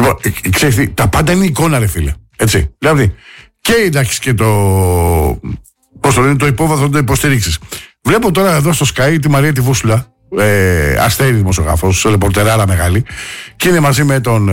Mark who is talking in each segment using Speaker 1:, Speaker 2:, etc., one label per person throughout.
Speaker 1: Λοιπόν, ξέρεις, τα πάντα είναι εικόνα, ρε φίλε. Έτσι. Δηλαδή, και εντάξει και το. Πώς το λένε, το υπόβαθρο το υποστηρίξεις. Βλέπω τώρα εδώ στο Sky τη Μαρία τη Βούσουλα, αστέρι δημοσιογράφος, ρεπορτεράρα μεγάλη, και είναι μαζί με τον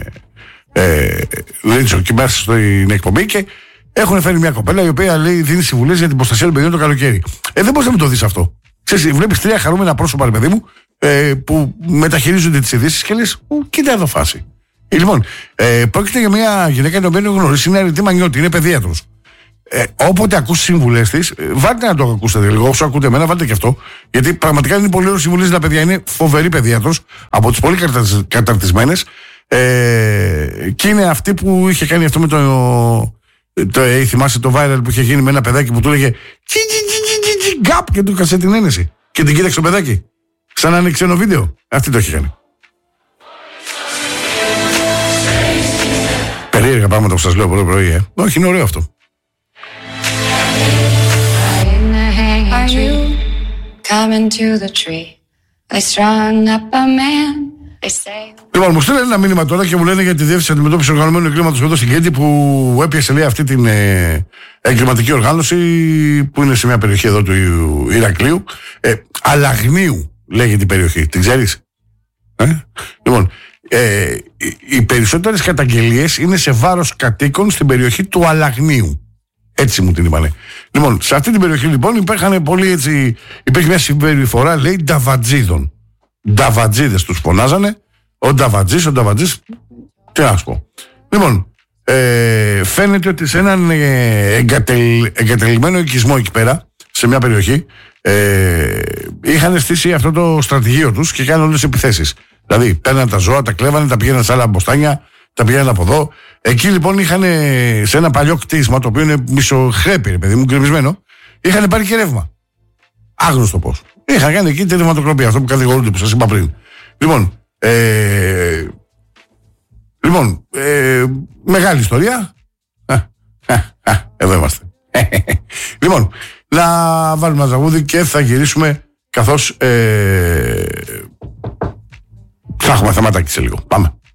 Speaker 1: Ρίτσο και μέσα στην εκπομπή και έχουν φέρει μια κοπέλα η οποία λέει δίνει συμβουλές για την προστασία των παιδιών το καλοκαίρι. Δεν μπορείς να μην το δεις αυτό. Ξέρεις, βλέπεις 3 χαρούμενα πρόσωπα, ρε παιδί μου, που μεταχειρίζονται τις ειδήσεις και λες, κοίτα εδώ φάση. Λοιπόν, πρόκειται για μια γυναίκα την οποία γνωρίζει, είναι αρνητή μανιώτη, είναι παιδίατρος. Όποτε ακούσει συμβουλές της, βάλτε να το ακούσετε λίγο. Όσο ακούτε εμένα, βάλτε και αυτό. Γιατί πραγματικά είναι πολύ ωραίο συμβουλές τα παιδιά. Είναι φοβερή παιδίατρος, από τις πολύ καταρτισμένες. Και είναι αυτή που είχε κάνει αυτό με θυμάσαι το viral που είχε γίνει με ένα παιδάκι που του έλεγε γκάπ και του έκασε την ένεση. Και την κοίταξε το παιδάκι. Σαν να είναι ξένο βίντεο. Αυτή το είχε κάνει. Περίεργα πράγματα που σας λέω πρωί. Όχι, είναι ωραίο αυτό. Λοιπόν, μου στείλανε ένα μήνυμα τώρα και μου λένε για τη Διεύθυνση Αντιμετώπισης Οργανωμένου Εγκλήματος εδώ στην Κρήτη που έπιασε, λέει, αυτή την εγκληματική οργάνωση που είναι σε μια περιοχή εδώ του Ηρακλείου. Αλαγνίου λέγεται η περιοχή. Την ξέρεις? Λοιπόν, οι περισσότερες καταγγελίες είναι σε βάρος κατοίκων στην περιοχή του Αλαγνίου. Έτσι μου την είπανε. Λοιπόν, σε αυτή την περιοχή λοιπόν υπήρχε μια συμπεριφορά, λέει, νταβατζίδων. Νταβατζίδες τους φωνάζανε. Ο Νταβατζής, τι να σου πω. Λοιπόν, φαίνεται ότι σε έναν εγκατελειμμένο οικισμό εκεί πέρα, σε μια περιοχή, είχαν στήσει αυτό το στρατηγείο τους και κάνουν όλες τις επιθέσεις. Δηλαδή, παίρναν τα ζώα, τα κλέβανε, τα πηγαίναν σε άλλα μποστάνια, τα πηγαίναν από εδώ. Εκεί λοιπόν είχαν σε ένα παλιό κτίσμα, το οποίο είναι μισοχρέπη, παιδί μου, γκρεμισμένο, είχαν πάρει και ρεύμα. Άγνωστο πώς. Είχαν κάνει εκεί τη ρευματοκροπία, αυτό που κατηγορούνται που σας είπα πριν. Λοιπόν, μεγάλη ιστορία. Εδώ είμαστε. Λοιπόν, να βάλουμε ένα τραγούδι και θα γυρίσουμε καθώς θα έχουμε θεματάκι σε λίγο. Πάμε.